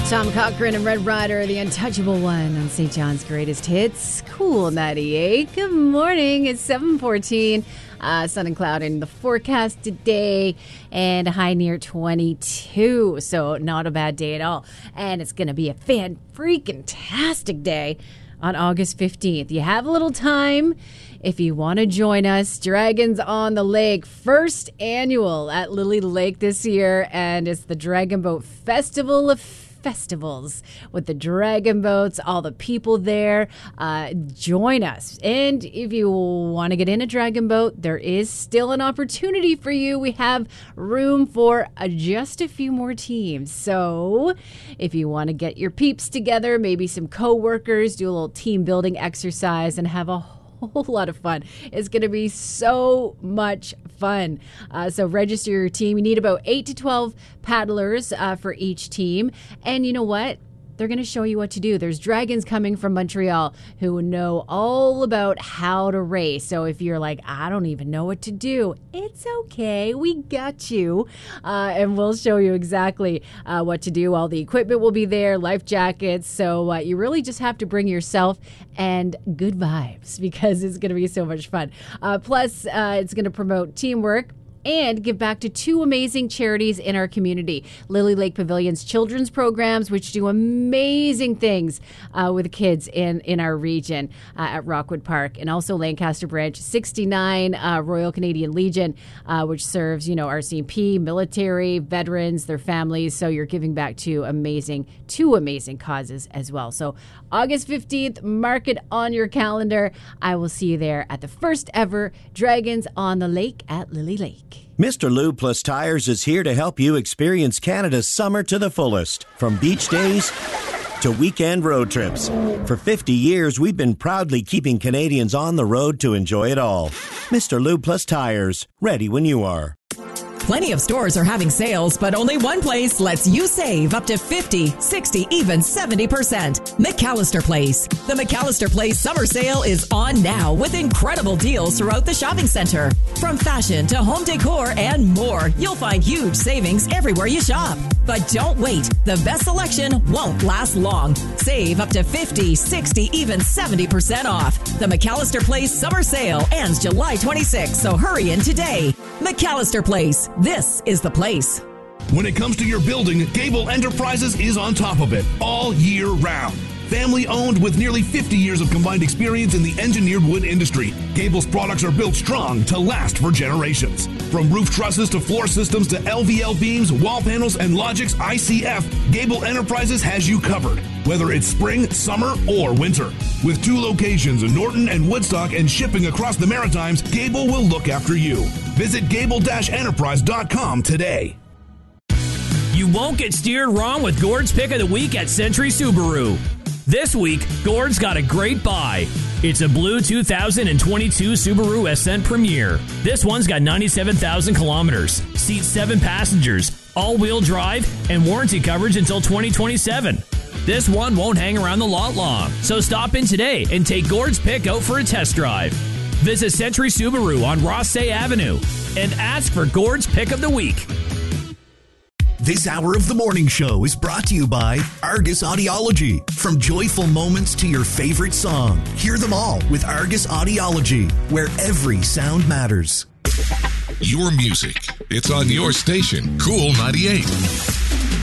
Tom Cochrane and Red Rider, the untouchable one on St. John's Greatest Hits. Cool 98. Good morning. It's 7:14. Sun and cloud in the forecast today and a high near 22. So not a bad day at all. And it's going to be a fan-freaking-tastic day on August 15th. You have a little time if you want to join us. Dragons on the Lake, first annual at Lily Lake this year. And it's the Dragon Boat Festival of Festivals with the dragon boats, all the people there. Join us. And if you want to get in a dragon boat, there is still an opportunity for you. We have room for just a few more teams. So if you want to get your peeps together, maybe some co-workers, do a little team building exercise and have a whole lot of fun. It's going to be so much fun. So register your team. You need about 8 to 12 paddlers for each team. And you know what? They're going to show you what to do. There's dragons coming from Montreal who know all about how to race. So if you're like, I don't even know what to do, it's okay. We got you. And we'll show you exactly what to do. All the equipment will be there, life jackets. So you really just have to bring yourself and good vibes because it's going to be so much fun. Plus, it's going to promote teamwork and give back to two amazing charities in our community. Lily Lake Pavilion's children's programs, which do amazing things with kids in our region at Rockwood Park, and also Lancaster Branch 69, Royal Canadian Legion, which serves, RCMP, military, veterans, their families. So you're giving back to two amazing causes as well. So August 15th, mark it on your calendar. I will see you there at the first ever Dragons on the Lake at Lily Lake. Mr. Lube Plus Tires is here to help you experience Canada's summer to the fullest. From beach days to weekend road trips. For 50 years, we've been proudly keeping Canadians on the road to enjoy it all. Mr. Lube Plus Tires, ready when you are. Plenty of stores are having sales, but only one place lets you save up to 50, 60, even 70%. McAllister Place. The McAllister Place summer sale is on now with incredible deals throughout the shopping center. From fashion to home decor and more, you'll find huge savings everywhere you shop. But don't wait. The best selection won't last long. Save up to 50, 60, even 70% off. The McAllister Place summer sale ends July 26th, so hurry in today. McAllister Place. This is the place. When it comes to your building, Gable Enterprises is on top of it all year round. Family owned with nearly 50 years of combined experience in the engineered wood industry, Gable's products are built strong to last for generations. From roof trusses to floor systems to LVL beams, wall panels, and Logix ICF, Gable Enterprises has you covered, whether it's spring, summer, or winter. With 2 locations in Norton and Woodstock and shipping across the Maritimes, Gable will look after you. Visit gable-enterprise.com today. You won't get steered wrong with Gord's Pick of the Week at Century Subaru. This week, Gord's got a great buy. It's a blue 2022 Subaru Ascent Premier. This one's got 97,000 kilometers, seats 7 passengers, all-wheel drive, and warranty coverage until 2027. This one won't hang around the lot long, so stop in today and take Gord's Pick out for a test drive. Visit Century Subaru on Rossay Avenue and ask for Gord's Pick of the Week. This hour of the morning show is brought to you by Argus Audiology. From joyful moments to your favorite song, hear them all with Argus Audiology, where every sound matters. Your music. It's on your station, Cool 98.